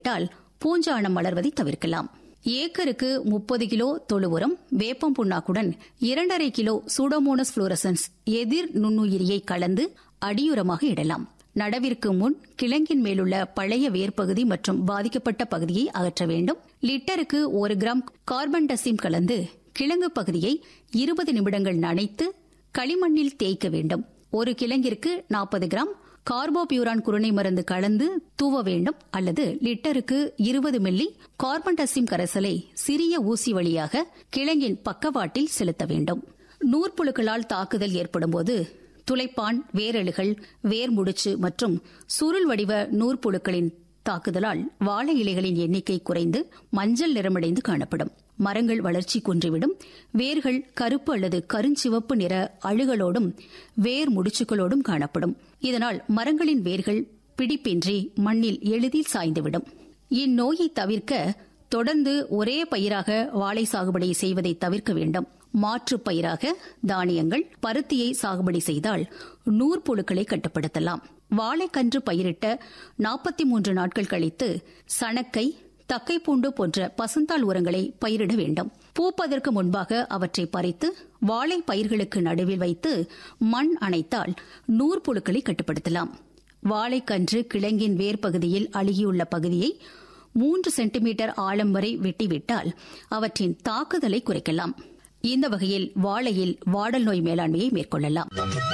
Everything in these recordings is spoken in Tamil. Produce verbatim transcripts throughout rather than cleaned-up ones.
பூஞ்சானம் வளர்வதை தவிர்க்கலாம். ஏக்கருக்கு முப்பது கிலோ தொழு உரம், வேப்பம் புண்ணாக்குடன் இரண்டரை கிலோ சூடோமோனஸ் புளோரசன்ஸ் எதிர் நுண்ணுயிரியை கலந்து அடியுரமாக இடலாம். நடவிற்கு முன் கிழங்கின் மேலுள்ள பழைய வேர்பகுதி மற்றும் பாதிக்கப்பட்ட பகுதியை அகற்ற வேண்டும். லிட்டருக்கு ஒரு கிராம் கார்பன்டசிம் கலந்து கிழங்கு பகுதியை இருபது நிமிடங்கள் நனைத்து களிமண்ணில் தேய்க்க வேண்டும். ஒரு கிழங்கிற்கு நாற்பது கிராம் கார்போபியூரான் குருணை மருந்து கலந்து தூவ வேண்டும். அல்லது லிட்டருக்கு இருபது மில்லி கார்பன்டசிம் கரைசலை சிறிய ஊசி வழியாக கிழங்கின் பக்கவாட்டில் செலுத்த வேண்டும். நூற்புழுக்களால் தாக்குதல் ஏற்படும்போது துளைப்பான், வேரழுகள், வேர் முடிச்சு மற்றும் சுருள் வடிவ நூற்புழுக்களின் தாக்குதலால் வாழை இலைகளின் எண்ணிக்கை குறைந்து மஞ்சள் நிறமடைந்து காணப்படும். மரங்கள் வளர்ச்சி குன்றிவிடும். வேர்கள் கருப்பு அல்லது கருஞ்சிவப்பு நிற அழுகளோடும் வேர் முடிச்சுகளோடும் காணப்படும். இதனால் மரங்களின் வேர்கள் பிடிப்பின்றி மண்ணில் எளிதில் சாய்ந்துவிடும். இந்நோயை தவிர்க்க தொடர்ந்து ஒரே பயிராக வாழை சாகுபடி செய்வதை தவிர்க்க வேண்டும். மாற்று பயிராக தானியங்கள், பருத்தியை சாகுபடி செய்தால் நூற்புழுக்களை கட்டுப்படுத்தலாம். வாழைக்கன்று பயிரிட்ட நாற்பத்தி மூன்று நாட்கள் கழித்து சணக்கை, தக்கைப்பூண்டு போன்ற பசுந்தாள் உரங்களை பயிரிட வேண்டும். பூப்பதற்கு முன்பாக அவற்றை பறித்து வாழை பயிர்களுக்கு நடுவில் வைத்து மண் அணைத்தால் நூற்புழுக்களை கட்டுப்படுத்தலாம். வாழைக்கன்று கிழங்கின் வேர் பகுதியில் அழுகியுள்ள பகுதியை மூன்று சென்டிமீட்டர் ஆழம் வரை வெட்டிவிட்டால் அவற்றின் தாக்குதலை குறைக்கலாம். இந்த வகையில் வாழையில் வாடல் நோய் மேலாண்மையை மேற்கொள்ளலாம்.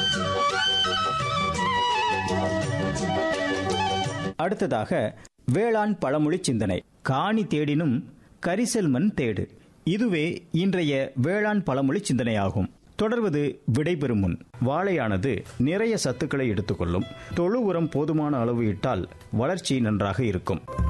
அடுத்ததாக வேளாண் பழமொழி சிந்தனை. காணி தேடினும் கரிசல் மண் தேடு. இதுவே இன்றைய வேளாண் பழமொழி சிந்தனையாகும். தொடர்வது விடைபெறும் முன். வாழையானது நிறைய சத்துக்களை எடுத்துக்கொள்ளும். தொழு உரம் போதுமான அளவு இட்டால் வளர்ச்சி நன்றாக இருக்கும்.